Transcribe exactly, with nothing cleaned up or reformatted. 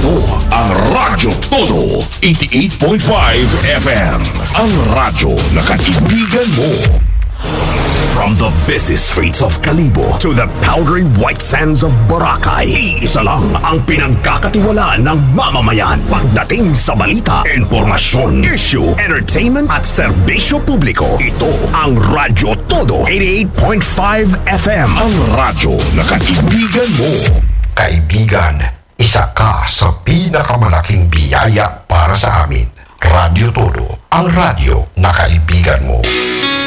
Ito ang Radyo Todo eighty-eight point five F M. Ang radyo na kaibigan mo. From the busy streets of Kalibo to the powdery white sands of Boracay, iisa lang ang pinagkakatiwalaan ng mamamayan pagdating sa balita, informasyon, issue, entertainment at serbisyo publiko. Ito ang Radyo Todo eighty-eight point five F M. Ang radyo na kaibigan mo. Kaibigan, isa ka sa pinakamalaking biyaya para sa amin. Radyo Todo, ang radyo na kaibigan mo.